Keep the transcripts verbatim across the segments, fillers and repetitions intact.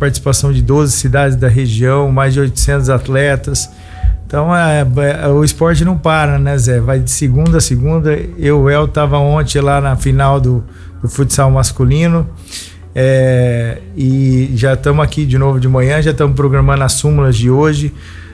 participação de doze cidades da região, mais de oitocentos atletas. Então é, é, o esporte não para, né, Zé? Vai de segunda a segunda. Eu, o El, estava ontem lá na final do, do futsal masculino. É, e já estamos aqui de novo de manhã, já estamos programando as súmulas de hoje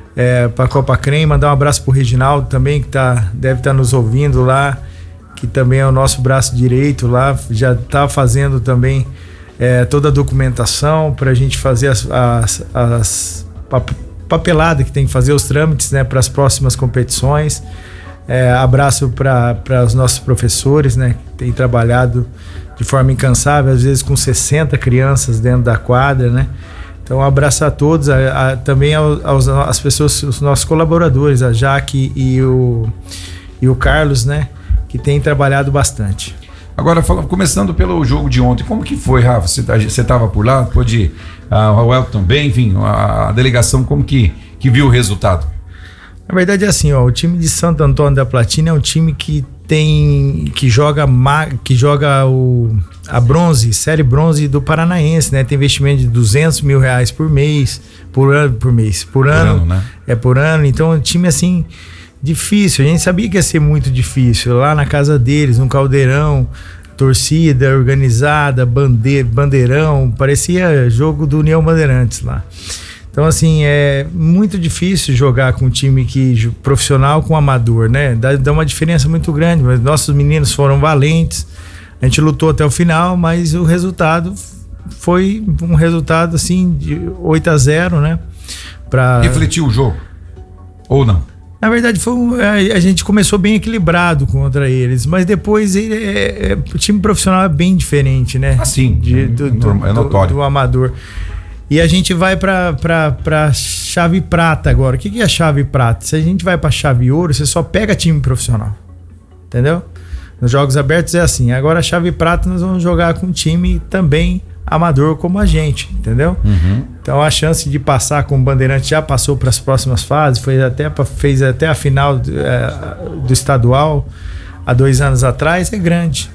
é, para a Copa Crem. Mandar um abraço para o Reginaldo também, que tá, deve estar tá nos ouvindo lá, que também é o nosso braço direito lá, já está fazendo também é, toda a documentação para a gente fazer as, as, as pap, papelada que tem que fazer, os trâmites, né, para as próximas competições. É, abraço para os nossos professores, né, que têm trabalhado de forma incansável, às vezes com sessenta crianças dentro da quadra, né? Então, um abraço a todos, a, a, também aos, às pessoas, os nossos colaboradores, a Jaque e o, e o Carlos, né? Que têm trabalhado bastante. Agora, falando, começando pelo jogo de ontem, como que foi, Rafa? Você estava por lá, pôde, uh, o Elton também, enfim, a, a delegação, como que, que viu o resultado? Na verdade é assim, ó, o time de Santo Antônio da Platina é um time que tem, que joga, que joga o, a bronze, série bronze do Paranaense, né? Tem investimento de duzentos mil reais por mês, por ano, por mês, por, por ano, ano, né? É por ano, então é um time assim, difícil, a gente sabia que ia ser muito difícil, lá na casa deles, no Caldeirão, torcida organizada, bandeira, bandeirão, parecia jogo do União Bandeirantes lá. Então, assim, é muito difícil jogar com um time que, profissional com amador, né? Dá, dá uma diferença muito grande, mas nossos meninos foram valentes, a gente lutou até o final, mas o resultado foi um resultado, assim, de oito a zero, né? Pra... Refletiu o jogo? Ou não? Na verdade, foi um, a, a gente começou bem equilibrado contra eles, mas depois ele é, é, o time profissional é bem diferente, né? Assim, de, do, do, é notório. Do, do amador. E a gente vai para para chave prata agora. O que, que é a chave prata? Se a gente vai para chave ouro, você só pega time profissional. Entendeu? Nos jogos abertos é assim. Agora a chave prata nós vamos jogar com um time também amador como a gente, entendeu? Uhum. Então a chance de passar com o Bandeirante já passou para as próximas fases, foi até, fez até a final do, é, do estadual há dois anos atrás, é grande.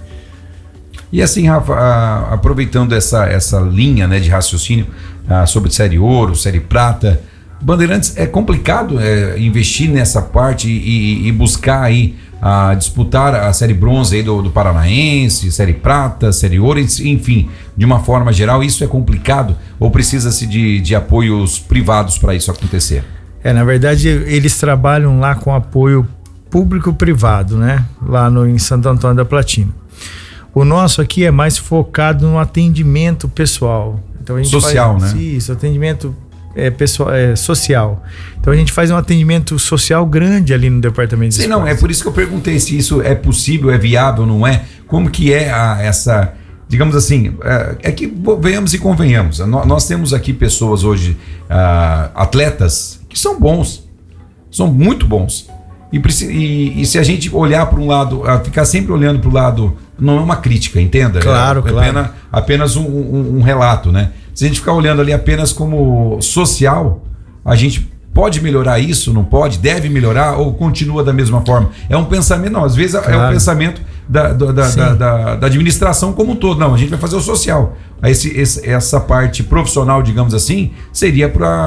E assim, Rafa, a, aproveitando essa, essa linha, né, de raciocínio a, sobre série ouro, série prata, Bandeirantes, é complicado é, investir nessa parte e, e buscar aí a disputar a série bronze aí do, do Paranaense, série prata, série ouro, enfim, de uma forma geral, isso é complicado ou precisa-se de, de apoios privados para isso acontecer? É, na verdade, eles trabalham lá com apoio público-privado, né? Lá no, em Santo Antônio da Platina. O nosso aqui é mais focado no atendimento pessoal. Então a gente social, faz, né? Isso, atendimento é, pessoal, é, social. Então a gente faz um atendimento social grande ali no departamento de Sim, esportes. não, é por isso que eu perguntei se isso é possível, é viável, não é? Como que é a, essa, digamos assim, é, é que venhamos e convenhamos. Nós, nós temos aqui pessoas hoje, uh, atletas, que são bons, são muito bons. E, e, e se a gente olhar para um lado, ficar sempre olhando para o lado, não é uma crítica, entenda? Claro, é, claro. É apenas, apenas um, um, um relato, né? Se a gente ficar olhando ali apenas como social, a gente pode melhorar isso, não pode? Deve melhorar ou continua da mesma forma? É um pensamento, não, às vezes claro. É um pensamento da, da, da, da, da, da administração como um todo. Não, a gente vai fazer o social. Esse, esse, essa parte profissional, digamos assim, seria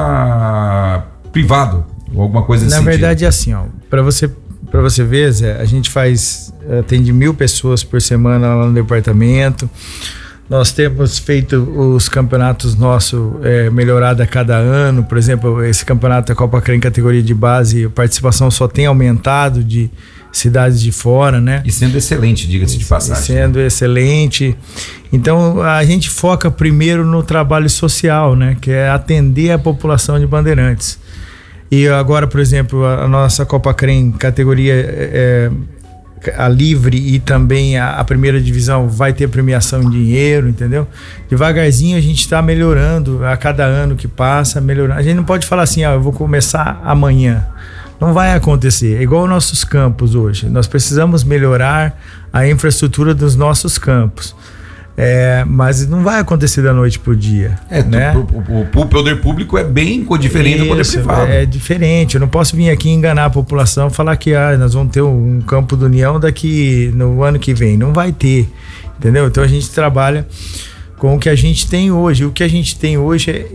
para privado. Ou alguma coisa nesse Na sentido. verdade é assim, ó, para você, para você ver, Zé, a gente faz, atende mil pessoas por semana lá no departamento. Nós temos feito os campeonatos nossos é, melhorado a cada ano. Por exemplo, esse campeonato da Copa Crem categoria de base, a participação só tem aumentado de cidades de fora, né? E sendo excelente, diga-se de passagem. E sendo né? excelente. Então a gente foca primeiro no trabalho social, né? Que é atender a população de Bandeirantes. E agora, por exemplo, a nossa Copa Crem categoria é, a livre e também a, a primeira divisão vai ter premiação em dinheiro, entendeu? Devagarzinho a gente está melhorando a cada ano que passa, melhorando. A gente não pode falar assim, ah, eu vou começar amanhã. Não vai acontecer. É igual os nossos campos hoje. Nós precisamos melhorar a infraestrutura dos nossos campos. É, mas não vai acontecer da noite pro dia. É, né? o, o, o poder público é bem diferente do poder privado. É diferente. Eu não posso vir aqui enganar a população, falar que ah, nós vamos ter um campo do União daqui no ano que vem. Não vai ter, entendeu? Então a gente trabalha com o que a gente tem hoje. O que a gente tem hoje é